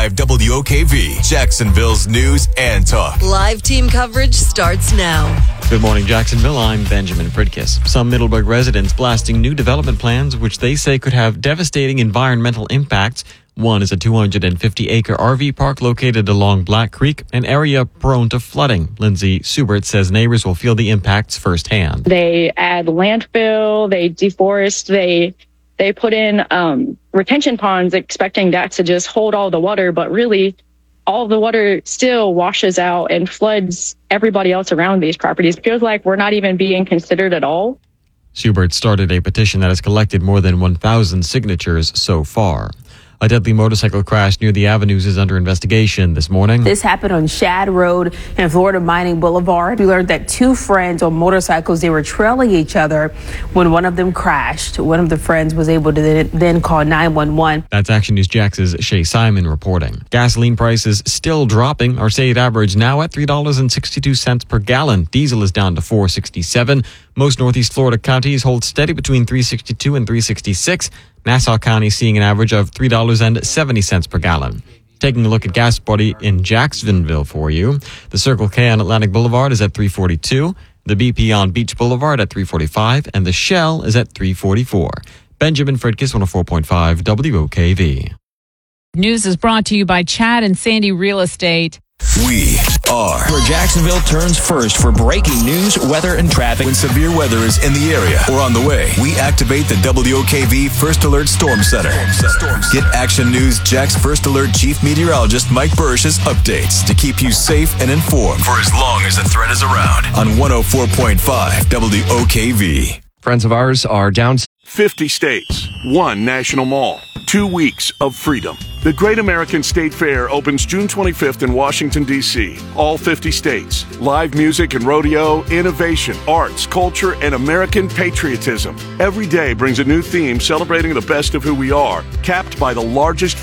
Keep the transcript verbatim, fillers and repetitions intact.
five W O K V, Jacksonville's news and talk. Live team coverage starts now. Good morning, Jacksonville. I'm Benjamin Fridkiss. Some Middleburg residents blasting new development plans, which they say could have devastating environmental impacts. One is a two hundred fifty acre R V park located along Black Creek, an area prone to flooding. Lindsay Subert says neighbors will feel the impacts firsthand. They add landfill, they deforest, they they put in um, retention ponds expecting that to just hold all the water, but really all the water still washes out and floods everybody else around these properties. It feels like we're not even being considered at all. Subert started a petition that has collected more than one thousand signatures so far. A deadly motorcycle crash near the Avenues is under investigation this morning. This happened on Shad Road and Florida Mining Boulevard. We learned that two friends on motorcycles, they were trailing each other when one of them crashed. One of the friends was able to then, then call nine one one. That's Action News Jax's Shay Simon reporting. Gasoline prices still dropping. Our state average now at three dollars and sixty-two cents per gallon. Diesel is down to four dollars and sixty-seven cents. Most Northeast Florida counties hold steady between three dollars and sixty-two cents and three dollars and sixty-six cents. Nassau County seeing an average of three dollars and seventy cents per gallon. Taking a look at gas buddy in Jacksonville for you. The Circle K on Atlantic Boulevard is at three forty-two, the B P on Beach Boulevard at three forty-five, and the Shell is at three forty-four. Benjamin Fridkiss, one oh four point five W O K V. News is brought to you by Chad and Sandy Real Estate. We are where Jacksonville turns first for breaking news, weather, and traffic. When severe weather is in the area or on the way, we activate the W O K V First Alert Storm Center. Get Action News Jack's First Alert Chief Meteorologist Mike Burrish's updates to keep you safe and informed for as long as the threat is around on one oh four point five W O K V. Friends of ours are down. fifty states, one national mall, two weeks of freedom. The Great American State Fair opens June twenty-fifth in Washington, D C All fifty states. Live music and rodeo, innovation, arts, culture, and American patriotism. Every day brings a new theme celebrating the best of who we are, capped by the largest